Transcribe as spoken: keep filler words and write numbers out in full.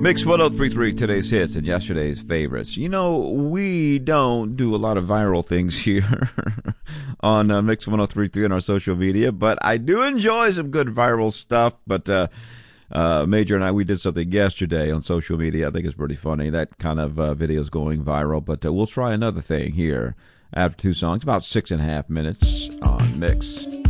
Mix one oh three point three, today's hits and yesterday's favorites. You know, we don't do a lot of viral things here on uh, Mix one oh three point three on our social media, but I do enjoy some good viral stuff. But uh, uh, Major and I, we did something yesterday on social media. I think it's pretty funny. That kind of uh, video is going viral, but uh, we'll try another thing here after two songs, about six and a half minutes on Mix.